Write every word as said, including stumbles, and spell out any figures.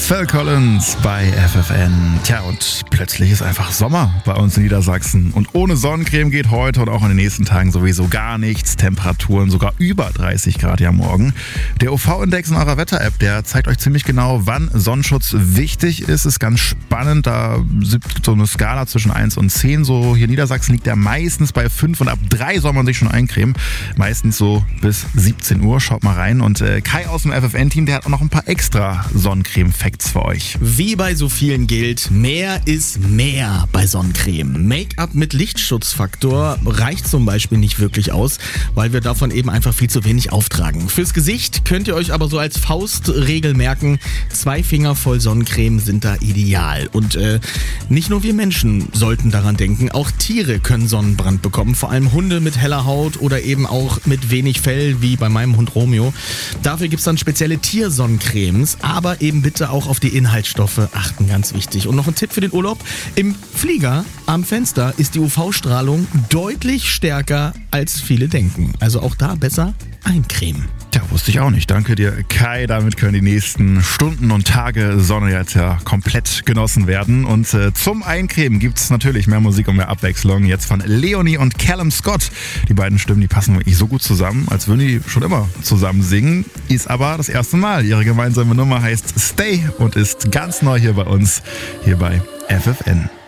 Phil Collins bei F F N. Tja, und plötzlich ist einfach Sommer bei uns in Niedersachsen. Und ohne Sonnencreme geht heute und auch in den nächsten Tagen sowieso gar nichts. Temperaturen sogar über dreißig Grad ja morgen. Der U V-Index in eurer Wetter-App, der zeigt euch ziemlich genau, wann Sonnenschutz wichtig ist. Ist ganz spannend. Da gibt so eine Skala zwischen eins und zehn. So hier in Niedersachsen liegt der meistens bei fünf und ab drei soll man sich schon eincremen. Meistens so bis siebzehn Uhr. Schaut mal rein. Und äh, Kai aus dem F F N-Team, der hat auch noch ein paar extra Sonnencreme-Facts für euch. Wie bei so vielen gilt, mehr ist mehr bei Sonnencreme. Make-up mit Lichtschutzfaktor reicht zum Beispiel nicht wirklich aus, weil wir davon eben einfach viel zu wenig auftragen. Fürs Gesicht könnt ihr euch aber so als Faustregel merken, zwei Finger voll Sonnencreme sind da ideal. Und äh, nicht nur wir Menschen sollten daran denken, auch Tiere können Sonnenbrand bekommen, vor allem Hunde mit heller Haut oder eben auch mit wenig Fell, wie bei meinem Hund Romeo. Dafür gibt es dann spezielle Tiersonnencremes, aber eben bitte auch auf die Inhaltsstoffe achten, ganz wichtig. Und noch ein Tipp für den Urlaub: Im Flieger am Fenster ist die U V-Strahlung deutlich stärker, als viele denken. Also auch da besser eincremen. Tja, wusste ich auch nicht. Danke dir, Kai. Damit können die nächsten Stunden und Tage Sonne jetzt ja komplett genossen werden. Und äh, zum Eincremen gibt es natürlich mehr Musik und mehr Abwechslung. Jetzt von Leonie und Callum Scott. Die beiden Stimmen, die passen wirklich so gut zusammen, als würden die schon immer zusammen singen. Ist aber das erste Mal. Ihre gemeinsame Nummer heißt Stay und ist ganz neu hier bei uns, hier bei F F N.